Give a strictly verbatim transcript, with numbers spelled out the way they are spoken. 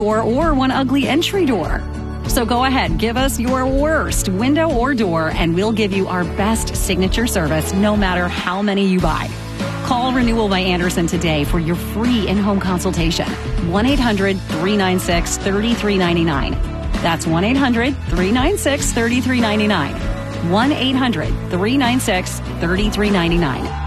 door or one ugly entry door. So go ahead, give us your worst window or door, and we'll give you our best signature service no matter how many you buy. Call Renewal by Andersen today for your free in-home consultation. one eight hundred three nine six three three nine nine. That's one eight hundred three nine six three three nine nine. one eight hundred three nine six three three nine nine.